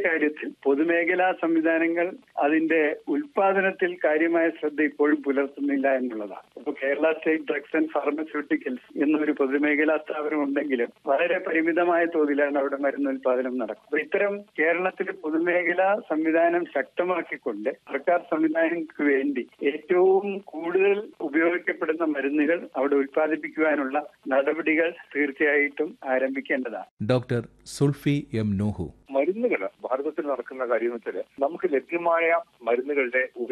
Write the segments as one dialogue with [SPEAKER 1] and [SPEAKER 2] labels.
[SPEAKER 1] കാര്യത്തിൽ പൊതുമേഖലാ സംവിധാനങ്ങൾ അതിന്റെ ഉൽപാദനത്തിൽ കാര്യമായ ശ്രദ്ധ ഇപ്പോഴും പുലർത്തുന്നില്ല എന്നുള്ളതാണ്. ഇപ്പോൾ Kerala state drugs and pharmaceuticals എന്നൊരു പൊതുമേഖലാ സ്ഥാപനം ഉണ്ടെങ്കിലും വളരെ പരിമിതമായ തോതിലാണ് അവിടെ മരുന്ന് ഉൽപാദനം നടക്കുന്നത്. അപ്പൊ ഇത്തരം കേരളത്തിലെ പൊതുമേഖലാ സംവിധാനം ശക്തമാക്കിക്കൊണ്ട് സർക്കാർ സംവിധാനങ്ങൾക്ക് വേണ്ടി ഏറ്റവും കൂടുതൽ ഉപയോഗിക്കപ്പെടുന്ന മരുന്നുകൾ അവിടെ ഉൽപ്പാദിപ്പിക്കുവാനുള്ള നടപടികൾ തീർച്ചയായിട്ടും ആരംഭിക്കേണ്ടതാണ്.
[SPEAKER 2] Doctor Zulfi M Noohu.
[SPEAKER 3] മരുന്നുകൾ ഭാരതത്തിൽ നടക്കുന്ന കാര്യം എന്ന് വെച്ചാൽ നമുക്ക് ലഭ്യമായ മരുന്നുകളുടെ ഒരു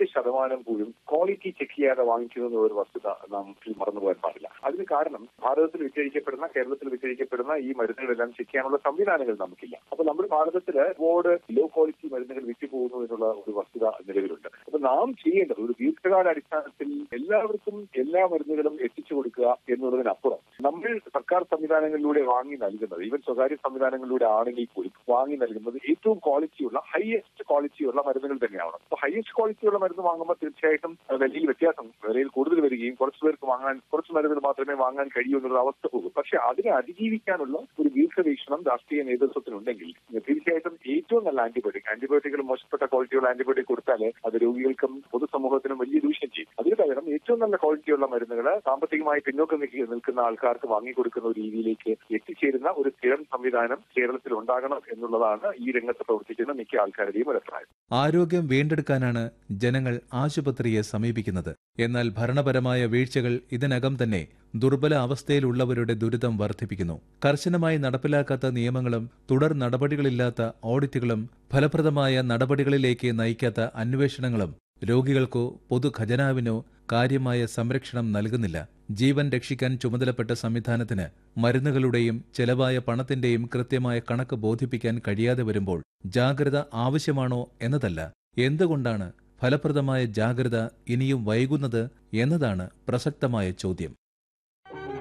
[SPEAKER 3] 2% പോലും ക്വാളിറ്റി ചെക്ക് ചെയ്യാതെ വാങ്ങിക്കുന്ന ഒരു വസ്തുത നാം മറന്നുപോകാൻ പാടില്ല. അതിന് കാരണം ഭാരതത്തിൽ വിറ്റഴിക്കപ്പെടുന്ന, കേരളത്തിൽ വിറ്റഴിക്കപ്പെടുന്ന ഈ മരുന്നുകളെല്ലാം ചെക്ക് ചെയ്യാനുള്ള സംവിധാനങ്ങൾ നമുക്കില്ല. അപ്പൊ നമ്മുടെ ഭാരതത്തിൽ ഒരുപാട് ലോ ക്വാളിറ്റി മരുന്നുകൾ വിറ്റുപോകുന്നു എന്നുള്ള ഒരു വസ്തുത നിലവിലുണ്ട്. അപ്പൊ നാം ചെയ്യേണ്ടത് ഒരു ദീർഘകാല അടിസ്ഥാനത്തിൽ എല്ലാവർക്കും എല്ലാ മരുന്നുകളും എത്തിച്ചു കൊടുക്കുക എന്നുള്ളതിനപ്പുറം നമ്മൾ സർക്കാർ സംവിധാനങ്ങളിലൂടെ വാങ്ങി നൽകുന്നത്, ഈവൻ സ്വകാര്യ സംവിധാനങ്ങളിലൂടെ ആണെങ്കിൽ പോലും വാങ്ങി നൽകുന്നത് ഏറ്റവും ക്വാളിറ്റിയുള്ള, ഹയസ്റ്റ് ക്വാളിറ്റിയുള്ള മരുന്നുകൾ തന്നെയാണ്. അപ്പൊ ഹയസ്റ്റ് ക്വാളിറ്റിയുള്ള മരുന്ന് വാങ്ങുമ്പോൾ തീർച്ചയായിട്ടും വിലയിൽ വ്യത്യാസം, വിലയിൽ കൂടുതൽ വരികയും കുറച്ചു മരുന്നുകൾ മാത്രമേ വാങ്ങാൻ കഴിയൂ എന്നുള്ള അവസ്ഥ പോകും. പക്ഷെ അതിനെ അതിജീവിക്കാനുള്ള ഒരു ദീർഘവീക്ഷണം രാഷ്ട്രീയ നേതൃത്വത്തിനുണ്ടെങ്കിൽ തീർച്ചയായിട്ടും ഏറ്റവും നല്ല ആന്റിബയോട്ടിക്കുകൾ മോശപ്പെട്ട ക്വാളിറ്റിയുള്ള ആന്റിബയോട്ടിക് കൊടുത്താൽ അത് രോഗികൾക്കും പൊതുസമൂഹത്തിനും വലിയ ദൂഷ്യം ചെയ്യും. അതിന് പകരം ഏറ്റവും നല്ല ക്വാളിറ്റിയുള്ള മരുന്നുകൾ സാമ്പത്തികമായി പിന്നോക്കം നിൽക്കുന്ന ആൾക്കാർക്ക് വാങ്ങിക്കൊടുക്കുന്ന ഒരു രീതിയിലേക്ക് എത്തിച്ചേരുന്ന ഒരു സ്ഥിരം സംവിധാനം കേരളത്തിൽ ഉണ്ടാകണം എന്നുള്ളതാണ് ഈ രംഗത്ത് പ്രവർത്തിക്കുന്ന മിക്ക ആൾക്കാരുടെയും ഒരു അഭിപ്രായം.
[SPEAKER 2] ആരോഗ്യം വീണ്ടെടുക്കാനാണ് ജനങ്ങൾ ആശുപത്രിയെ സമീപിക്കുന്നത്. എന്നാൽ ഭരണപരമായ വീഴ്ചകൾ ഇതിനകം തന്നെ ദുർബല അവസ്ഥയിലുള്ളവരുടെ ദുരിതം വർദ്ധിപ്പിക്കുന്നു. കർശനമായി നടപ്പിലാക്കാത്ത നിയമങ്ങളും തുടർ നടപടികളില്ലാത്ത ഓഡിറ്റുകളും ഫലപ്രദമായ നടപടികളിലേക്ക് നയിക്കാത്ത അന്വേഷണങ്ങളും രോഗികൾക്കോ പൊതുഖജനാവിനോ കാര്യമായ സംരക്ഷണം നൽകുന്നില്ല. ജീവൻ രക്ഷിക്കാൻ ചുമതലപ്പെട്ട സംവിധാനത്തിന് മരുന്നുകളുടെയും ചെലവായ പണത്തിന്റെയും കൃത്യമായ കണക്ക് ബോധിപ്പിക്കാൻ കഴിയാതെ വരുമ്പോൾ ജാഗ്രത ആവശ്യമാണോ എന്നതല്ല, എന്തുകൊണ്ടാണ് ഫലപ്രദമായ ജാഗ്രത ഇനിയും വൈകുന്നത് എന്നതാണ് പ്രസക്തമായ ചോദ്യം.